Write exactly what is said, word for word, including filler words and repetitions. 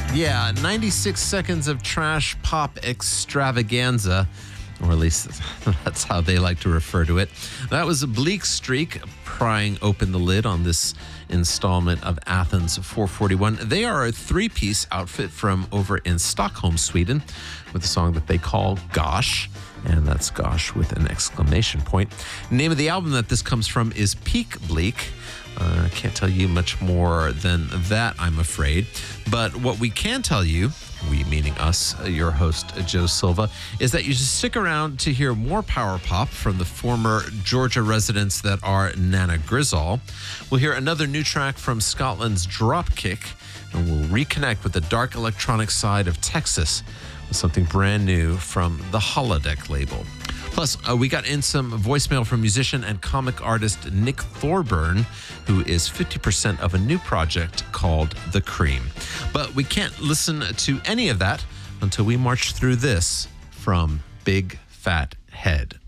Yeah, ninety-six seconds of trash pop extravaganza, or at least that's how they like to refer to it. That was a Bleak Streak prying open the lid on this installment of Athens four forty-one. They are a three-piece outfit from over in Stockholm, Sweden, with a song that they call Gosh, and that's Gosh with an exclamation point. The name of the album that this comes from is Peak Bleak. I uh, can't tell you much more than that, I'm afraid. But what we can tell you, we meaning us, your host, Joe Silva, is that you should stick around to hear more power pop from the former Georgia residents that are Nana Grizzle. We'll hear another new track from Scotland's Dropkick, and we'll reconnect with the dark electronic side of Texas with something brand new from the Holodeck label. Plus, uh, we got in some voicemail from musician and comic artist Nick Thorburn, who is fifty percent of a new project called The Cream. But we can't listen to any of that until we march through this from Big Fat Head.